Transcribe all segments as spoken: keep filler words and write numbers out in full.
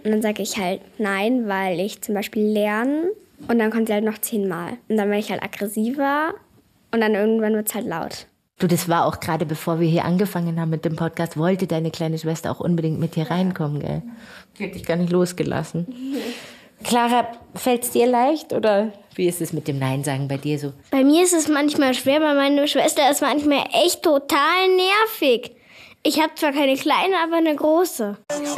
Und dann sage ich halt nein, weil ich zum Beispiel lerne. Und dann kommt sie halt noch zehnmal. Und dann werde ich halt aggressiver. Und dann irgendwann wird es halt laut. Du, das war auch gerade bevor wir hier angefangen haben mit dem Podcast, wollte deine kleine Schwester auch unbedingt mit dir reinkommen, gell? Die hat dich gar nicht losgelassen. Clara, fällt es dir leicht oder wie ist es mit dem Nein sagen bei dir so? Bei mir ist es manchmal schwer, weil meine Schwester ist manchmal echt total nervig. Ich habe zwar keine kleine, aber eine große.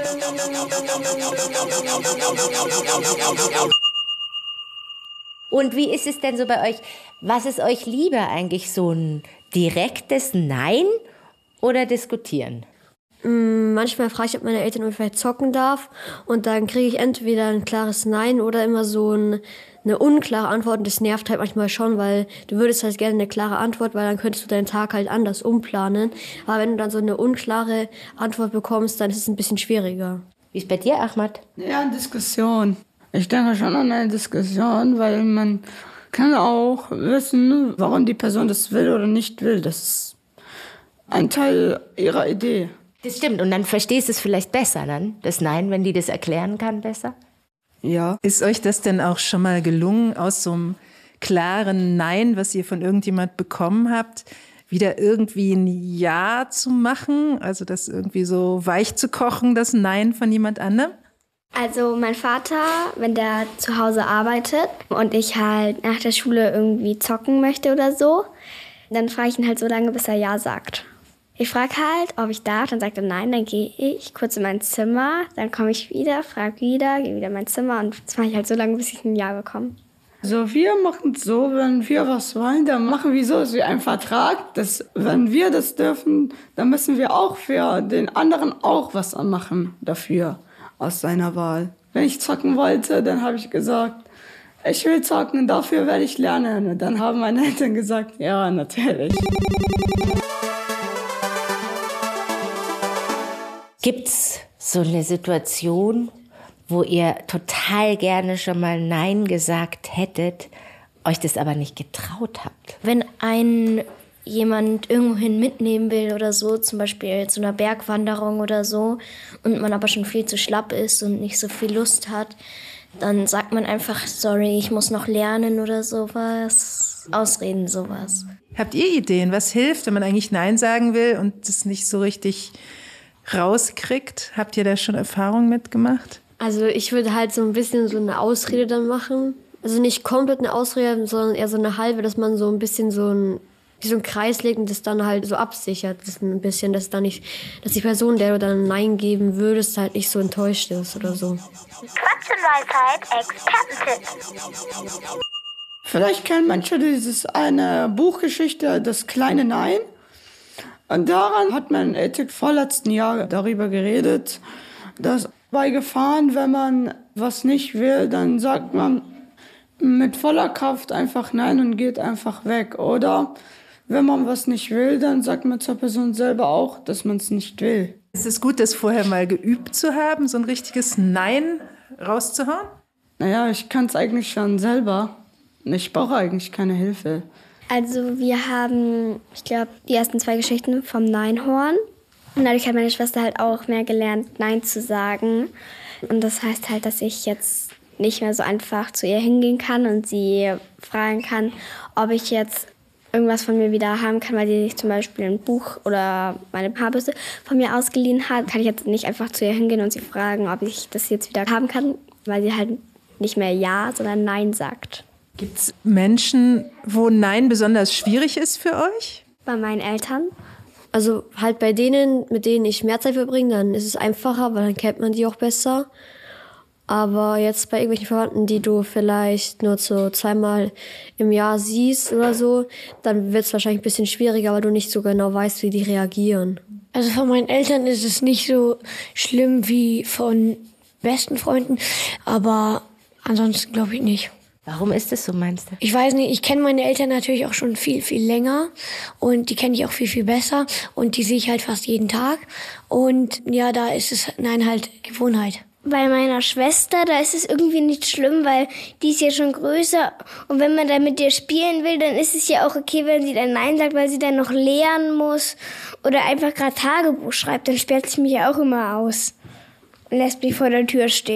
Und wie ist es denn so bei euch? Was ist euch lieber eigentlich, so ein direktes Nein oder diskutieren? Manchmal frage ich, ob meine Eltern vielleicht zocken darf und dann kriege ich entweder ein klares Nein oder immer so ein, eine unklare Antwort und das nervt halt manchmal schon, weil du würdest halt gerne eine klare Antwort, weil dann könntest du deinen Tag halt anders umplanen. Aber wenn du dann so eine unklare Antwort bekommst, dann ist es ein bisschen schwieriger. Wie ist bei dir, Ahmad? Ja, Diskussion. Ich denke schon an eine Diskussion, weil man kann auch wissen, warum die Person das will oder nicht will. Das ist ein Teil ihrer Idee. Das stimmt. Und dann verstehst du es vielleicht besser dann, das Nein, wenn die das erklären kann, besser? Ja. Ist euch das denn auch schon mal gelungen, aus so einem klaren Nein, was ihr von irgendjemand bekommen habt, wieder irgendwie ein Ja zu machen? Also das irgendwie so weich zu kochen, das Nein von jemand anderem? Also mein Vater, wenn der zu Hause arbeitet und ich halt nach der Schule irgendwie zocken möchte oder so, dann frage ich ihn halt so lange, bis er Ja sagt. Ich frage halt, ob ich darf, dann sagt er nein, dann gehe ich kurz in mein Zimmer, dann komme ich wieder, frage wieder, gehe wieder in mein Zimmer und das mache ich halt so lange, bis ich ein Ja bekomme. Also wir machen es so, wenn wir was wollen, dann machen wir so wie ein Vertrag, dass wenn wir das dürfen, dann müssen wir auch für den anderen auch was machen dafür, aus seiner Wahl. Wenn ich zocken wollte, dann habe ich gesagt, ich will zocken, dafür werde ich lernen. Und dann haben meine Eltern gesagt, ja, natürlich. Gibt's so eine Situation, wo ihr total gerne schon mal Nein gesagt hättet, euch das aber nicht getraut habt? Wenn ein jemand irgendwohin mitnehmen will oder so, zum Beispiel zu einer Bergwanderung oder so, und man aber schon viel zu schlapp ist und nicht so viel Lust hat, dann sagt man einfach, sorry, ich muss noch lernen oder sowas. Ausreden, sowas. Habt ihr Ideen, was hilft, wenn man eigentlich Nein sagen will und das nicht so richtig rauskriegt? Habt ihr da schon Erfahrungen mitgemacht? Also ich würde halt so ein bisschen so eine Ausrede dann machen. Also nicht komplett eine Ausrede, sondern eher so eine halbe, dass man so ein bisschen so ein, wie so einen Kreis legt und das dann halt so absichert. Das ein bisschen, dass dann nicht, dass die Person, der du dann Nein geben würdest, halt nicht so enttäuscht ist oder so. Quatsch und Weisheit, Expertentipp. Vielleicht kennen manche dieses eine Buchgeschichte, das kleine Nein. Und daran hat mein Ethik vorletzten Jahr darüber geredet, dass bei Gefahren, wenn man was nicht will, dann sagt man mit voller Kraft einfach Nein und geht einfach weg. Oder wenn man was nicht will, dann sagt man zur Person selber auch, dass man es nicht will. Ist es gut, das vorher mal geübt zu haben, so ein richtiges Nein rauszuhauen? Naja, ich kann es eigentlich schon selber. Ich brauche eigentlich keine Hilfe. Also wir haben, ich glaube, die ersten zwei Geschichten vom Neinhorn. Und dadurch hat meine Schwester halt auch mehr gelernt, Nein zu sagen. Und das heißt halt, dass ich jetzt nicht mehr so einfach zu ihr hingehen kann und sie fragen kann, ob ich jetzt irgendwas von mir wieder haben kann, weil sie sich zum Beispiel ein Buch oder meine Haarbürste von mir ausgeliehen hat. Kann ich jetzt nicht einfach zu ihr hingehen und sie fragen, ob ich das jetzt wieder haben kann, weil sie halt nicht mehr Ja, sondern Nein sagt. Gibt es Menschen, wo Nein besonders schwierig ist für euch? Bei meinen Eltern. Also halt bei denen, mit denen ich mehr Zeit verbringe, dann ist es einfacher, weil dann kennt man die auch besser. Aber jetzt bei irgendwelchen Verwandten, die du vielleicht nur so zweimal im Jahr siehst oder so, dann wird es wahrscheinlich ein bisschen schwieriger, weil du nicht so genau weißt, wie die reagieren. Also von meinen Eltern ist es nicht so schlimm wie von besten Freunden, aber ansonsten glaube ich nicht. Warum ist das so, meinst du? Ich weiß nicht, ich kenne meine Eltern natürlich auch schon viel, viel länger und die kenne ich auch viel, viel besser und die sehe ich halt fast jeden Tag und ja, da ist es, nein, halt Gewohnheit. Bei meiner Schwester, da ist es irgendwie nicht schlimm, weil die ist ja schon größer und wenn man dann mit ihr spielen will, dann ist es ja auch okay, wenn sie dann Nein sagt, weil sie dann noch lernen muss oder einfach gerade Tagebuch schreibt, dann sperrt sie mich ja auch immer aus und lässt mich vor der Tür stehen.